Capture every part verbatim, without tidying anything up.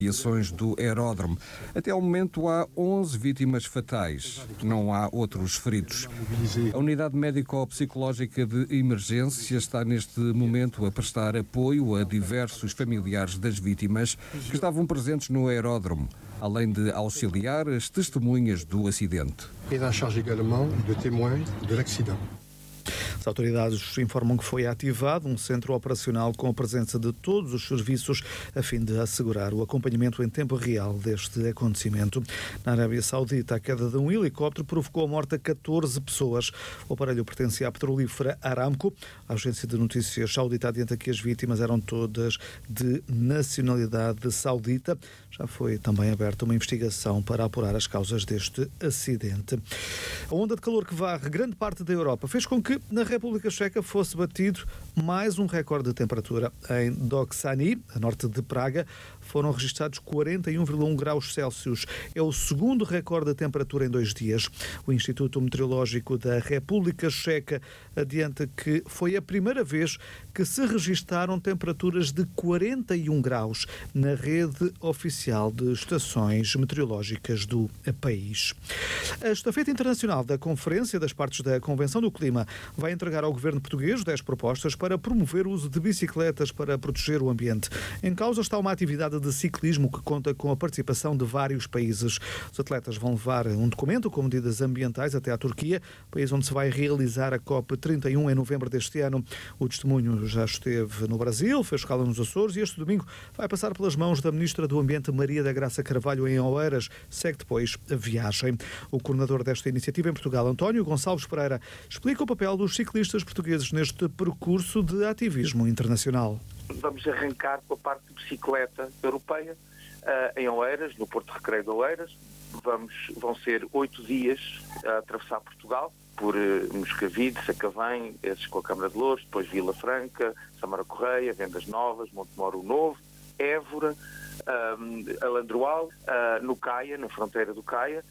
ações do aeródromo. Até ao momento há onze vítimas fatais. Não há outros feridos. A unidade médico-psicológica de emergência está neste momento a prestar apoio a diversos familiares das vítimas que estavam presentes no aeródromo, além de auxiliar as testemunhas do acidente. Et en charge également de témoins de l'accident. As autoridades informam que foi ativado um centro operacional com a presença de todos os serviços a fim de assegurar o acompanhamento em tempo real deste acontecimento. Na Arábia Saudita, a queda de um helicóptero provocou a morte a catorze pessoas. O aparelho pertencia à petrolífera Aramco. A agência de notícias saudita adianta que as vítimas eram todas de nacionalidade saudita. Já foi também aberta uma investigação para apurar as causas deste acidente. A onda de calor que varre grande parte da Europa fez com que, na República Checa, fosse batido mais um recorde de temperatura. Em Doksani, a norte de Praga, foram registrados quarenta e um vírgula um graus Celsius. É o segundo recorde de temperatura em dois dias. O Instituto Meteorológico da República Checa adianta que foi a primeira vez que se registaram temperaturas de quarenta e um graus na rede oficial de estações meteorológicas do país. A estafeta internacional da Conferência das Partes da Convenção do Clima vai entregar ao governo português dez propostas para promover o uso de bicicletas para proteger o ambiente. Em causa está uma atividade de ciclismo que conta com a participação de vários países. Os atletas vão levar um documento com medidas ambientais até à Turquia, país onde se vai realizar a COP trinta e um em novembro deste ano. O testemunho já esteve no Brasil, fez escala nos Açores e este domingo vai passar pelas mãos da Ministra do Ambiente, Maria da Graça Carvalho, em Oeiras. Segue depois a viagem. O coordenador desta iniciativa em Portugal, António Gonçalves Pereira, explica o papel dos ciclistas portugueses neste percurso de ativismo internacional. Vamos arrancar com a parte de bicicleta europeia uh, em Oeiras, no Porto Recreio de Oeiras. Vamos, vão ser oito dias a atravessar Portugal, por uh, Moscavide, Sacavém, esses com a Câmara de Louros, depois Vila Franca, Samara Correia, Vendas Novas, Montemoro Novo, Évora, um, Alandroal, uh, no Caia, na fronteira do Caia,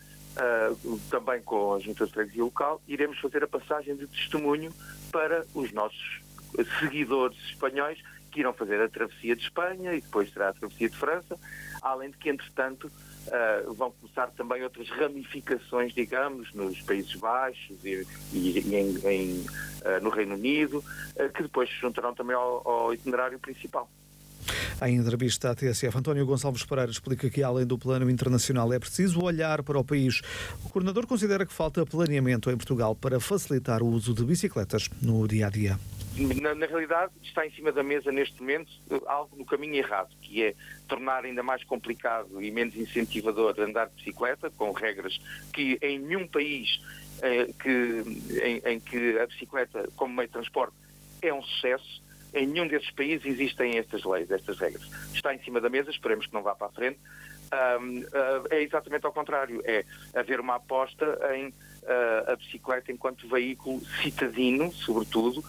uh, também com a Junta de Freguesia Local. Iremos fazer a passagem de testemunho para os nossos seguidores espanhóis que irão fazer a travessia de Espanha e depois será a travessia de França, além de que, entretanto, uh, vão começar também outras ramificações, digamos, nos Países Baixos e, e, e em, em, uh, no Reino Unido, uh, que depois se juntarão também ao, ao itinerário principal. Em entrevista à T S F, António Gonçalves Pereira explica que, além do plano internacional, é preciso olhar para o país. O coordenador considera que falta planeamento em Portugal para facilitar o uso de bicicletas no dia-a-dia. Na, na realidade, está em cima da mesa neste momento algo no caminho errado, que é tornar ainda mais complicado e menos incentivador andar de bicicleta, com regras que em nenhum país eh, que, em, em que a bicicleta como meio de transporte é um sucesso. Em nenhum desses países existem estas leis, estas regras. Está em cima da mesa, esperemos que não vá para a frente. Um, uh, é exatamente ao contrário, é haver uma aposta em uh, a bicicleta enquanto veículo citadino, sobretudo,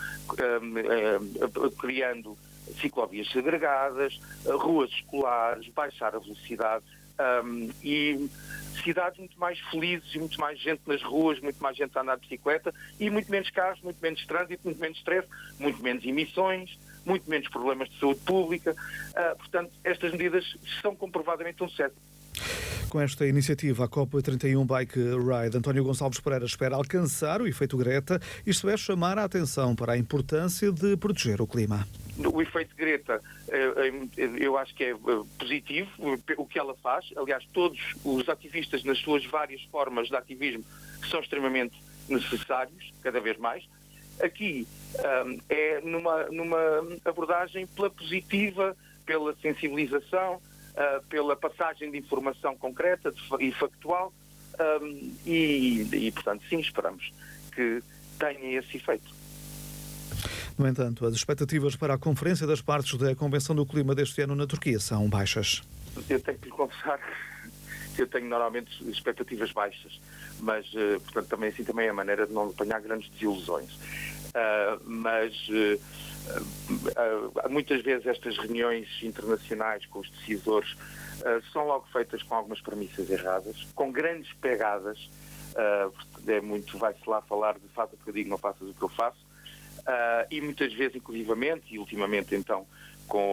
um, uh, criando ciclovias segregadas, uh, ruas escolares, baixar a velocidade um, e cidades muito mais felizes e muito mais gente nas ruas, muito mais gente a andar de bicicleta e muito menos carros, muito menos trânsito, muito menos stress, muito menos emissões, muito menos problemas de saúde pública. Uh, portanto, estas medidas são comprovadamente um sucesso. Com esta iniciativa, a COP trinta e um Bike Ride, António Gonçalves Pereira espera alcançar o efeito Greta, isto é, chamar a atenção para a importância de proteger o clima. O efeito Greta, eu acho que é positivo, o que ela faz. Aliás, todos os ativistas, nas suas várias formas de ativismo, são extremamente necessários, cada vez mais. Aqui um, é numa, numa abordagem pela positiva, pela sensibilização, uh, pela passagem de informação concreta e factual um, e, e, portanto, sim, esperamos que tenha esse efeito. No entanto, as expectativas para a Conferência das Partes da Convenção do Clima deste ano na Turquia são baixas. Eu tenho que lhe confessar que eu tenho normalmente expectativas baixas, mas, portanto, também assim também é a maneira de não apanhar grandes desilusões. Uh, mas uh, uh, uh, muitas vezes estas reuniões internacionais com os decisores uh, são logo feitas com algumas premissas erradas, com grandes pegadas. Uh, é muito, vai-se lá falar de faça o que eu digo, não faças o que eu faço. Uh, e muitas vezes, inclusivamente, e ultimamente então com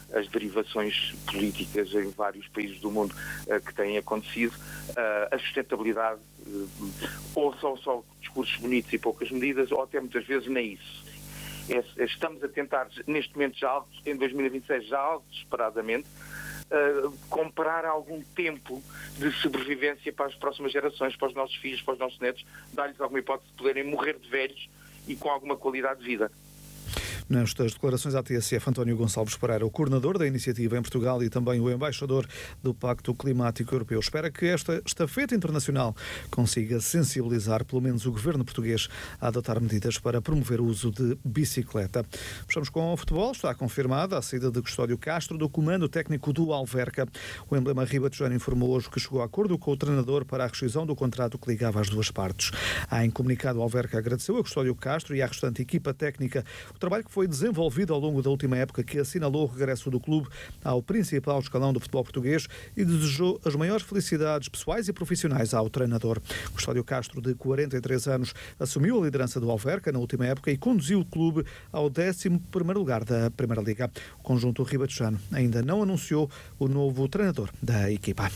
as derivações políticas em vários países do mundo uh, que têm acontecido, uh, a sustentabilidade, uh, ou só, só discursos bonitos e poucas medidas, ou até muitas vezes nem isso. É, estamos a tentar, neste momento, já algo, em dois mil e vinte e seis, já algo desesperadamente, uh, comprar algum tempo de sobrevivência para as próximas gerações, para os nossos filhos, para os nossos netos, dar-lhes alguma hipótese de poderem morrer de velhos e com alguma qualidade de vida. Nestas declarações à T S F, António Gonçalves Pereira, o coordenador da iniciativa em Portugal e também o embaixador do Pacto Climático Europeu, espera que esta estafeta internacional consiga sensibilizar pelo menos o governo português a adotar medidas para promover o uso de bicicleta. Fechamos com o futebol. Está confirmada a saída de Custódio Castro do comando técnico do Alverca. O emblema ribatejano informou hoje que chegou a acordo com o treinador para a rescisão do contrato que ligava as duas partes. Em comunicado, o Alverca agradeceu a Custódio Castro e à restante equipa técnica o trabalho que foi desenvolvido ao longo da última época, que assinalou o regresso do clube ao principal escalão do futebol português, e desejou as maiores felicidades pessoais e profissionais ao treinador. Custódio Castro, de quarenta e três anos, assumiu a liderança do Alverca na última época e conduziu o clube ao décimo primeiro lugar da Primeira Liga. O conjunto ribatejano ainda não anunciou o novo treinador da equipa.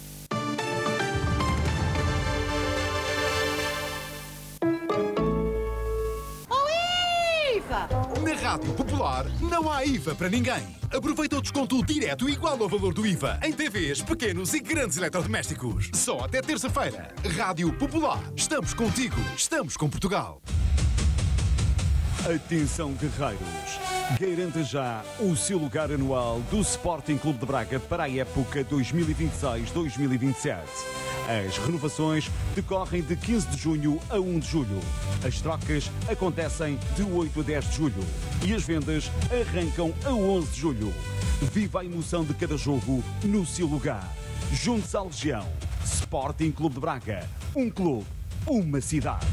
Na Rádio Popular não há I V A para ninguém. Aproveita o desconto direto igual ao valor do I V A em T Vs, pequenos e grandes eletrodomésticos. Só até terça-feira. Rádio Popular. Estamos contigo. Estamos com Portugal. Atenção, guerreiros. Garanta já o seu lugar anual do Sporting Clube de Braga para a época dois mil e vinte e seis dois mil e vinte e sete. As renovações decorrem de quinze de junho a um de julho. As trocas acontecem de oito a dez de julho. E as vendas arrancam a onze de julho. Viva a emoção de cada jogo no seu lugar. Junte-se à Legião. Sporting Clube de Braga. Um clube, uma cidade.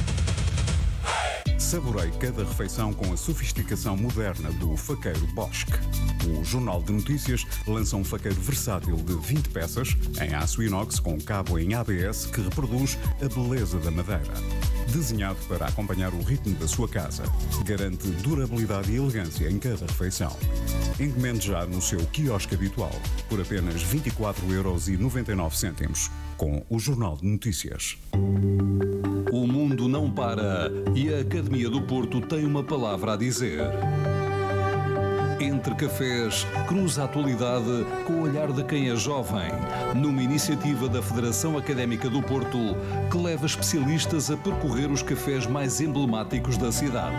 Saborei cada refeição com a sofisticação moderna do faqueiro Bosch. O Jornal de Notícias lança um faqueiro versátil de vinte peças, em aço inox com cabo em A B S, que reproduz a beleza da madeira. Desenhado para acompanhar o ritmo da sua casa, garante durabilidade e elegância em cada refeição. Encomende já no seu quiosque habitual, por apenas vinte e quatro euros e noventa e nove cêntimos, com o Jornal de Notícias. O mundo não para e a Academia do Porto tem uma palavra a dizer. Entre Cafés, cruza a atualidade com o olhar de quem é jovem, numa iniciativa da Federação Académica do Porto, que leva especialistas a percorrer os cafés mais emblemáticos da cidade.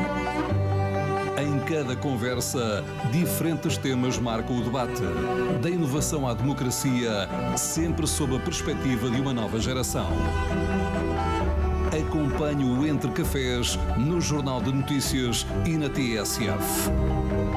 Em cada conversa, diferentes temas marcam o debate. Da inovação à democracia, sempre sob a perspectiva de uma nova geração. Acompanhe o Entre Cafés no Jornal de Notícias e na T S F.